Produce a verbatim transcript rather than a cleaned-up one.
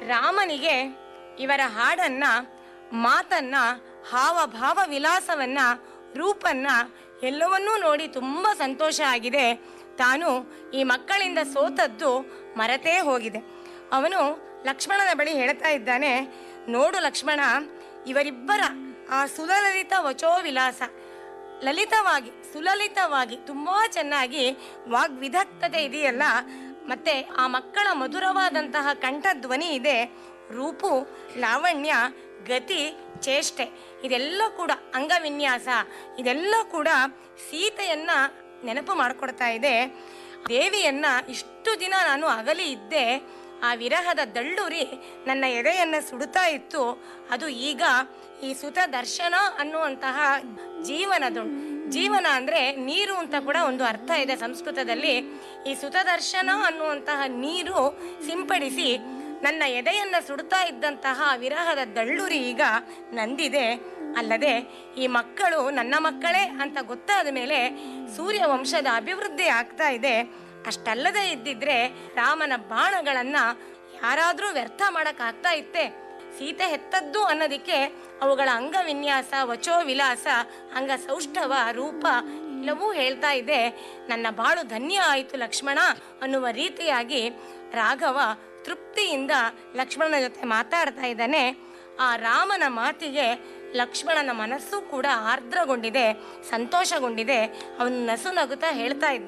ರಾಮನಿಗೆ ಇವರ ಹಾಡನ್ನ, ಮಾತನ್ನ, ಹಾವಭಾವ ವಿಲಾಸವನ್ನ, ರೂಪನ್ನ ಎಲ್ಲವನ್ನೂ ನೋಡಿ ತುಂಬ ಸಂತೋಷ ಆಗಿದೆ. ತಾನು ಈ ಮಕ್ಕಳಿಂದ ಸೋತದ್ದು ಮರೆತೇ ಹೋಗಿದೆ. ಅವನು ಲಕ್ಷ್ಮಣನ ಬಳಿ ಹೇಳ್ತಾ ಇದ್ದಾನೆ, ನೋಡು ಲಕ್ಷ್ಮಣ, ಇವರಿಬ್ಬರ ಆ ಸುಲಲಿತ ವಚೋವಿಲಾಸ, ಲಲಿತವಾಗಿ ಸುಲಲಿತವಾಗಿ ತುಂಬ ಚೆನ್ನಾಗಿ ವಾಗ್ವಿಧಕ್ತತೆ ಇದೆಯಲ್ಲ, ಮತ್ತೆ ಆ ಮಕ್ಕಳ ಮಧುರವಾದಂತಹ ಕಂಠಧ್ವನಿ ಇದೆ, ರೂಪು, ಲಾವಣ್ಯ, ಗತಿ, ಚೇಷ್ಟೆ ಇದೆಲ್ಲ ಕೂಡ, ಅಂಗವಿನ್ಯಾಸ ಇದೆಲ್ಲ ಕೂಡ ಸೀತೆಯನ್ನ ನೆನಪು ಮಾಡಿಕೊಡ್ತಾ ಇದೆ. ದೇವಿಯನ್ನ ಇಷ್ಟು ದಿನ ನಾನು ಅಗಲಿ ಇದ್ದೆ, ಆ ವಿರಹದ ದಳ್ಳುರಿ ನನ್ನ ಎದೆಯನ್ನು ಸುಡುತ್ತಾ ಇತ್ತು. ಅದು ಈಗ ಈ ಸುತ ದರ್ಶನ ಅನ್ನುವಂತಹ ಜೀವನದ ಜೀವನ ಅಂದರೆ ನೀರು ಅಂತ ಕೂಡ ಒಂದು ಅರ್ಥ ಇದೆ ಸಂಸ್ಕೃತದಲ್ಲಿ. ಈ ಸುತ ದರ್ಶನ ಅನ್ನುವಂತಹ ನೀರು ಸಿಂಪಡಿಸಿ ನನ್ನ ಎದೆಯನ್ನು ಸುಡುತ್ತಾ ಇದ್ದಂತಹ ವಿರಹದ ದಳ್ಳುರಿ ಈಗ ನಂದಿದೆ. ಅಲ್ಲದೆ ಈ ಮಕ್ಕಳು ನನ್ನ ಮಕ್ಕಳೇ ಅಂತ ಗೊತ್ತಾದ ಮೇಲೆ ಸೂರ್ಯವಂಶದ ಅಭಿವೃದ್ಧಿ ಆಗ್ತಾ ಇದೆ. ಅಷ್ಟಲ್ಲದೆ ಇದ್ದಿದ್ರೆ ರಾಮನ ಬಾಣಗಳನ್ನು ಯಾರಾದರೂ ವ್ಯರ್ಥ ಮಾಡೋಕ್ಕಾಗ್ತಾ ಇತ್ತೆ? ಸೀತೆ ಹೆತ್ತದ್ದು ಅನ್ನೋದಕ್ಕೆ ಅವುಗಳ ಅಂಗವಿನ್ಯಾಸ, ವಚೋ ವಿಲಾಸ, ಅಂಗ ಸೌಷ್ಠವ, ರೂಪ ಎಲ್ಲವೂ ಹೇಳ್ತಾ ಇದೆ. ನನ್ನ ಬಾಳು ಧನ್ಯ ಆಯಿತು ಲಕ್ಷ್ಮಣ ಅನ್ನುವ ರೀತಿಯಾಗಿ ರಾಘವ ತೃಪ್ತಿಯಿಂದ ಲಕ್ಷ್ಮಣನ ಜೊತೆ ಮಾತಾಡ್ತಾ ಇದ್ದಾನೆ. ಆ ರಾಮನ ಮಾತಿಗೆ ಲಕ್ಷ್ಮಣನ ಮನಸ್ಸು ಕೂಡ ಆರ್ದ್ರಗೊಂಡಿದೆ, ಸಂತೋಷಗೊಂಡಿದೆ. ಅವನು ನಸು ನಗುತ್ತಾ ಹೇಳ್ತಾ ಇದ್ದ,